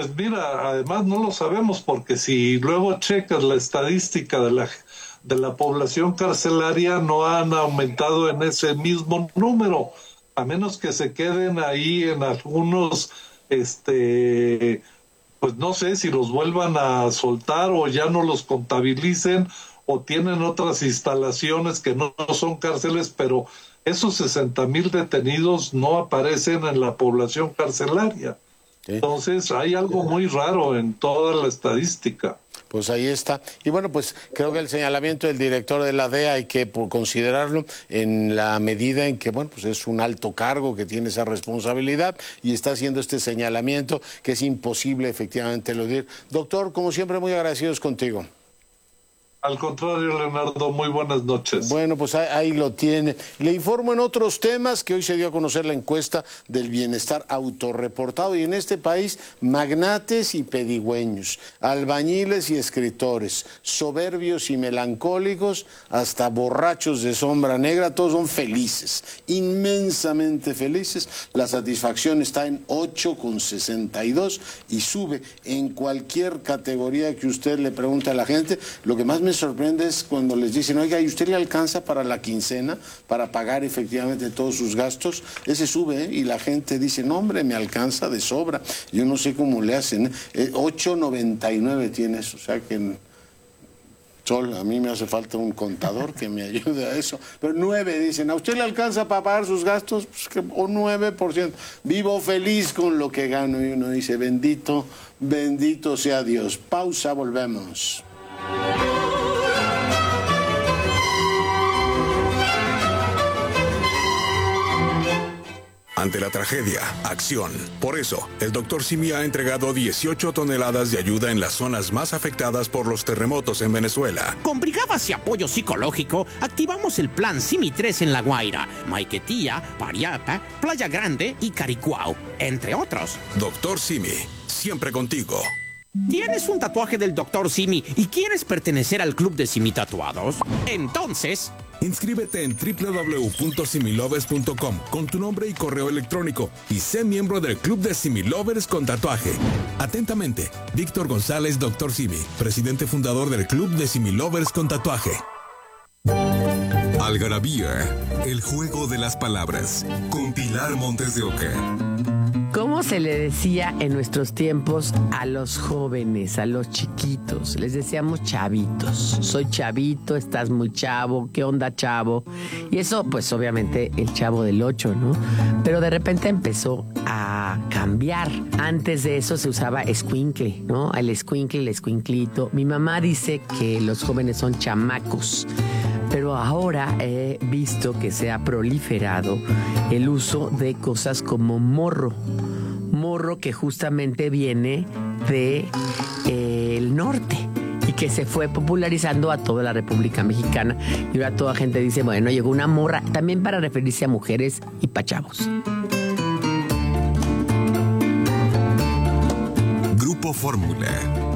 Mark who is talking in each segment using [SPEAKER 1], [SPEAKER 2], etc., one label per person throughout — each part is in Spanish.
[SPEAKER 1] Pues mira, además no lo sabemos porque si luego checas la estadística de la población carcelaria, no han aumentado en ese mismo número, a menos que se queden ahí en algunos, pues no sé si los vuelvan a soltar o ya no los contabilicen o tienen otras instalaciones que no son cárceles, pero esos 60,000 detenidos no aparecen en la población carcelaria. ¿Sí? Entonces hay algo muy raro en toda la estadística.
[SPEAKER 2] Pues ahí está. Y bueno, pues creo que el señalamiento del director de la DEA hay que considerarlo en la medida en que, bueno, pues es un alto cargo que tiene esa responsabilidad y está haciendo este señalamiento que es imposible efectivamente eludir. Doctor, como siempre, muy agradecidos contigo.
[SPEAKER 1] Al contrario, Leonardo, muy buenas noches.
[SPEAKER 2] Bueno, pues ahí lo tiene. Le informo en otros temas que hoy se dio a conocer la encuesta del bienestar autorreportado y en este país magnates y pedigüeños, albañiles y escritores, soberbios y melancólicos, hasta borrachos de sombra negra, todos son felices, inmensamente felices. La satisfacción está en 8,62 y sube en cualquier categoría que usted le pregunte a la gente. Lo que más me sorprende es cuando les dicen, oiga, ¿y usted le alcanza para la quincena, para pagar efectivamente todos sus gastos? Ese sube, y la gente dice, no, hombre, me alcanza de sobra. Yo no sé cómo le hacen. 8,99 tiene eso, o sea que... Sol, a mí me hace falta un contador que me ayude a eso. Pero 9 dicen, ¿a usted le alcanza para pagar sus gastos? Pues que, o 9%. Vivo feliz con lo que gano. Y uno dice, bendito, bendito sea Dios. Pausa, volvemos.
[SPEAKER 3] Ante la tragedia, acción. Por eso, el Dr. Simi ha entregado 18 toneladas de ayuda en las zonas más afectadas por los terremotos en Venezuela.
[SPEAKER 4] Con brigadas y apoyo psicológico, activamos el plan Simi 3 en La Guaira, Maiquetía, Pariapa, Playa Grande y Caricuao, entre otros.
[SPEAKER 3] Dr. Simi, siempre contigo.
[SPEAKER 4] ¿Tienes un tatuaje del Dr. Simi y quieres pertenecer al club de Simi Tatuados? Entonces...
[SPEAKER 3] inscríbete en www.similovers.com con tu nombre y correo electrónico y sé miembro del club de Similovers con tatuaje. Atentamente, Víctor González, Dr. Simi, presidente fundador del club de Similovers con tatuaje.
[SPEAKER 5] Algarabía, el juego de las palabras, con Pilar Montes de Oca.
[SPEAKER 6] ¿Cómo se le decía en nuestros tiempos a los jóvenes, a los chiquitos? Les decíamos chavitos. Soy chavito, estás muy chavo, ¿qué onda, chavo? Y eso, pues obviamente el Chavo del 8, ¿no? Pero de repente empezó a cambiar. Antes de eso se usaba escuincle, ¿no? El escuincle, el escuinclito. Mi mamá dice que los jóvenes son chamacos. Pero ahora he visto que se ha proliferado el uso de cosas como morro. Morro que justamente viene de el norte y que se fue popularizando a toda la República Mexicana. Y ahora toda gente dice, bueno, llegó una morra, también para referirse a mujeres y pa' chavos.
[SPEAKER 5] Grupo Fórmula.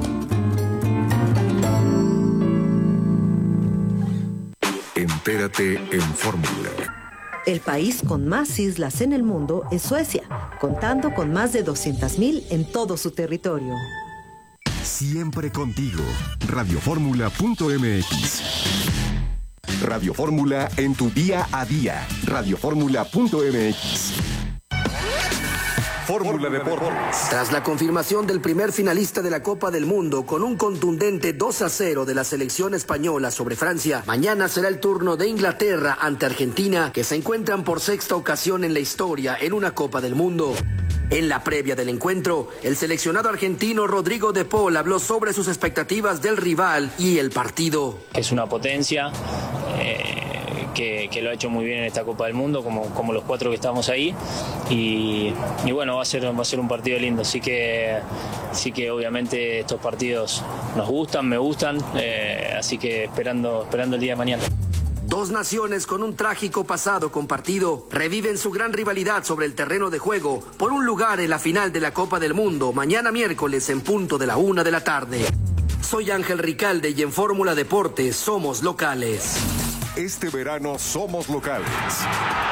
[SPEAKER 5] Entérate en Fórmula.
[SPEAKER 7] El país con más islas en el mundo es Suecia, contando con más de 200,000 en todo su territorio.
[SPEAKER 5] Siempre contigo. Radioformula.mx. Radio Fórmula en tu día a día. Radioformula.mx. Fórmula Deportes.
[SPEAKER 8] Tras la confirmación del primer finalista de la Copa del Mundo con un contundente 2-0 de la selección española sobre Francia, mañana será el turno de Inglaterra ante Argentina, que se encuentran por sexta ocasión en la historia en una Copa del Mundo. En la previa del encuentro, el seleccionado argentino Rodrigo de Paul habló sobre sus expectativas del rival y el partido.
[SPEAKER 9] Es una potencia que lo ha hecho muy bien en esta Copa del Mundo, como los 4 que estamos ahí, y bueno, va a ser un partido lindo, así que obviamente estos partidos nos gustan, me gustan, así que esperando el día de mañana.
[SPEAKER 8] Dos naciones con un trágico pasado compartido reviven su gran rivalidad sobre el terreno de juego por un lugar en la final de la Copa del Mundo, mañana miércoles en punto de la 1 de la tarde. Soy Ángel Ricalde y en Fórmula Deportes somos locales.
[SPEAKER 5] Este verano somos locales.